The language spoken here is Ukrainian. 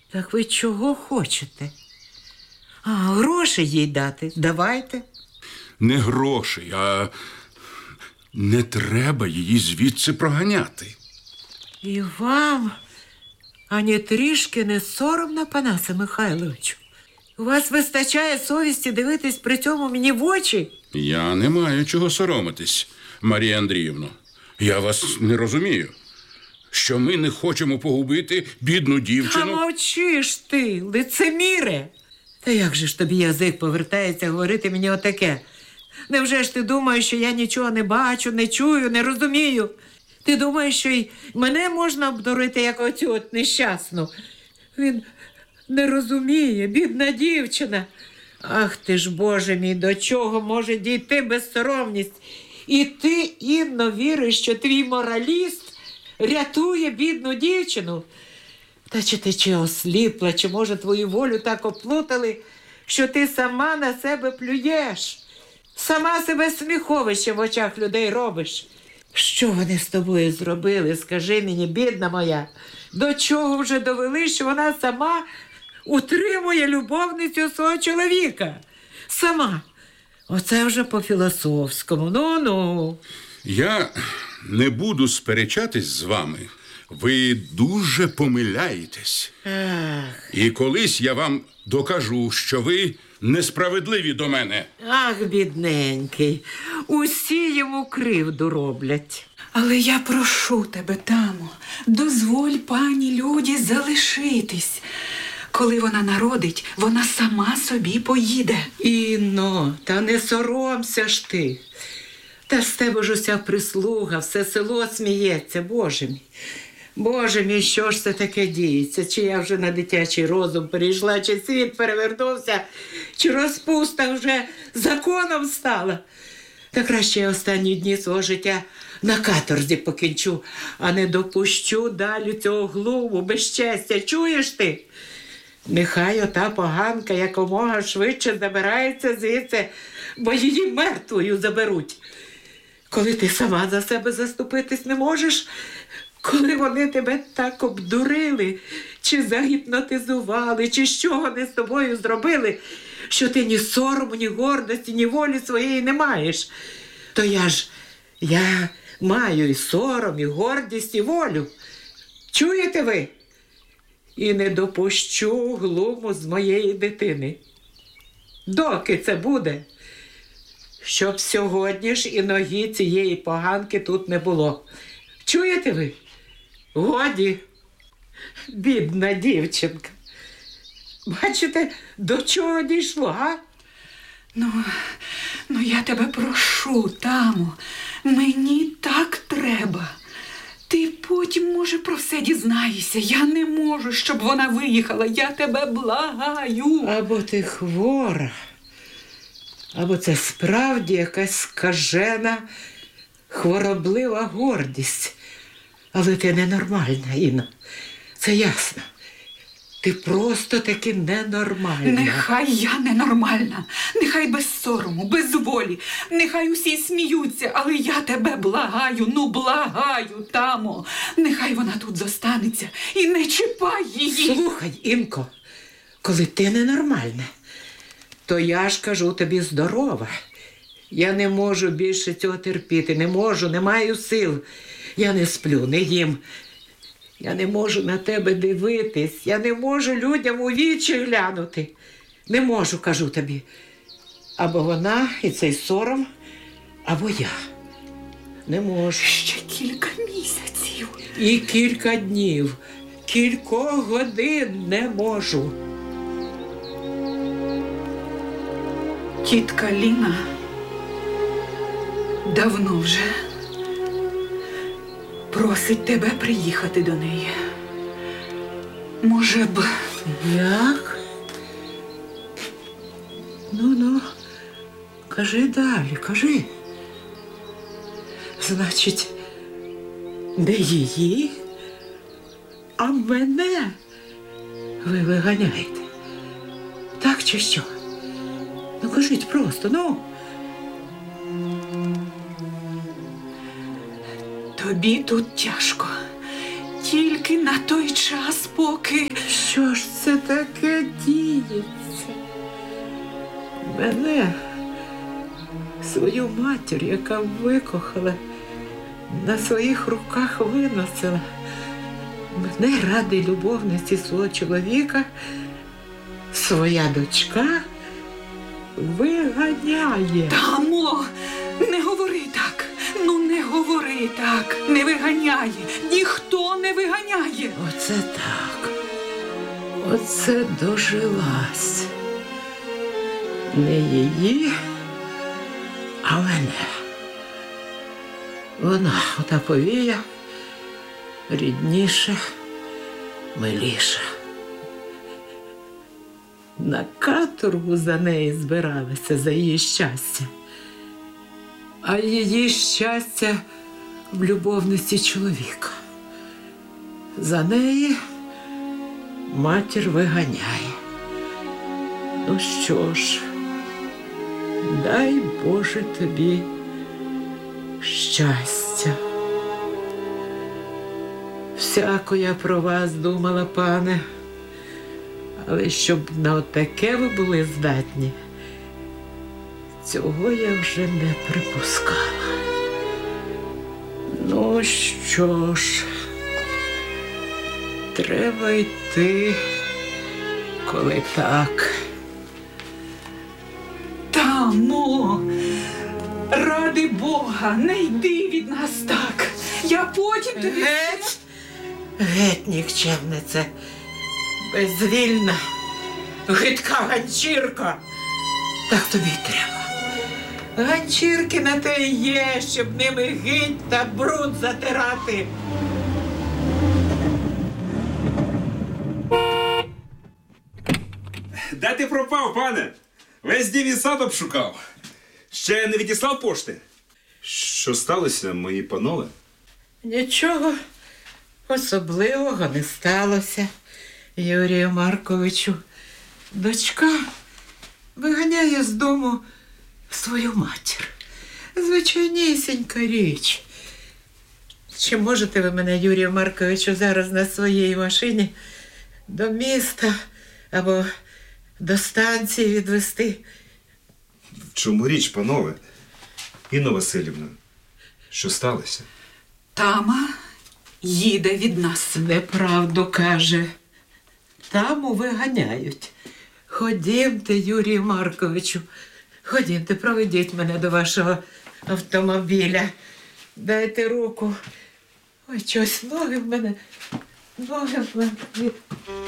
Так ви чого хочете? А, гроші їй дати? Давайте. Не грошей, а не треба її звідси проганяти. І вам ані трішки не соромно, Панасе Михайловичу? У вас вистачає совісті дивитись при цьому мені в очі? Я не маю чого соромитись, Марія Андріївно. Я вас не розумію. Що ми не хочемо погубити бідну дівчину. А мовчиш ти, лицеміре! Та як же ж тобі язик повертається говорити мені отаке? Невже ж ти думаєш, що я нічого не бачу, не чую, не розумію? Ти думаєш, що й мене можна обдурити, як оцю от нещасну? Він не розуміє, бідна дівчина. Ах ти ж, Боже мій, до чого може дійти безсоромність? І ти, Інно, віриш, що твій мораліст рятує бідну дівчину? Та чи осліпла, чи, може, твою волю так оплутали, що ти сама на себе плюєш? Сама себе сміховище в очах людей робиш? Що вони з тобою зробили, скажи мені, бідна моя? До чого вже довели, що вона сама утримує любовницю свого чоловіка? Сама. Оце вже по-філософському. Ну-ну. Я не буду сперечатись з вами. Ви дуже помиляєтесь. Ах. І колись я вам докажу, що ви несправедливі до мене. Ах, бідненький. Усі йому кривду роблять. Але я прошу тебе, Тамо, дозволь пані Люді залишитись. Коли вона народить, вона сама собі поїде. Інно, та не соромся ж ти. Та з тебе ж уся прислуга, все село сміється, Боже мій. Боже мій, що ж це таке діється? Чи я вже на дитячий розум перейшла, чи світ перевернувся, чи розпуста вже законом стала? Та краще я останні дні свого життя на каторзі покінчу, а не допущу далі цього глуму, безчестя. Чуєш ти? Нехай ота поганка якомога швидше забирається звідси, бо її мертвою заберуть. Коли ти сама за себе заступитись не можеш, коли вони тебе так обдурили, чи загіпнотизували, чи що вони з тобою зробили, що ти ні сорому, ні гордості, ні волі своєї не маєш, то я маю і сором, і гордість, і волю. Чуєте ви? І не допущу глуму з моєї дитини. Доки це буде? Щоб сьогодні ж і ноги цієї поганки тут не було. Чуєте ви? Годі, бідна дівчинка. Бачите, до чого дійшло, га? Ну, я тебе прошу, Тамо, мені так треба. Ти потім, може, про все дізнаєшся. Я не можу, щоб вона виїхала. Я тебе благаю. Або ти хвора, або це справді якась скажена, хвороблива гордість. Але ти ненормальна, Інно. Це ясно. Ти просто таки ненормальна. Нехай я ненормальна, нехай без сорому, без волі, нехай усі сміються, але я тебе благаю, благаю, Тамо. Нехай вона тут зостанеться і не чіпай її. Слухай, Інко, коли ти ненормальна, то я ж кажу тобі здорова. Я не можу більше цього терпіти, не можу, не маю сил. Я не сплю, не їм. Я не можу на тебе дивитись, я не можу людям у вічі глянути. Не можу, кажу тобі. Або вона і цей сором, або я. Не можу. Ще кілька місяців. І кілька днів, кількох годин не можу. Тітка Ліна давно вже просить тебе приїхати до неї. Може б... Як? Ну, кажи далі, кажи. Значить, не її, а мене ви виганяєте. Так чи що? Ну, кажіть просто, ну. Тобі тут тяжко. Тільки на той час, поки... Що ж це це таке діється? Мене, свою матір, яка викохала, на своїх руках виносила. Мене ради любовниці свого чоловіка своя дочка виганяє. Тамо, не говори так. Ну не говори так. Не виганяє. Ніхто не виганяє. Оце так. Оце дожилась. Не її, а мене. Вона, ота повія, рідніша, миліша. На каторгу за неї збиралися, за її щастя. А її щастя в любовниці чоловіка. За неї матір виганяє. Ну що ж, дай Боже тобі щастя. Всяко я про вас думала, пане, але щоб на отаке ви були здатні, цього я вже не припускала. Ну що ж, треба йти, коли так. Тамо, ради Бога, не йди від нас так. Я потім тобі... Геть! Геть, нікчемниця, безвільна, гидка ганчірка. Так тобі й треба. Ганчірки на те й є, щоб ними гидь та бруд затирати. Де ти пропав, пане? Весь дім і сад обшукав. Ще не відіслав пошти. Що сталося, мої панове? Нічого особливого не сталося, Юрію Марковичу. Дочка виганяє з дому свою матір. Звичайнісінька річ. Чи можете ви мене, Юрію Марковичу, зараз на своїй машині до міста або до станції відвезти? В чому річ, панове? Інно Василівна, що сталося? Тама їде від нас. Неправду каже. Таму виганяють. Ходімте, Юрію Марковичу, ходімте, проведіть мене до вашого автомобіля. Дайте руку. Ой, чогось ноги в мене.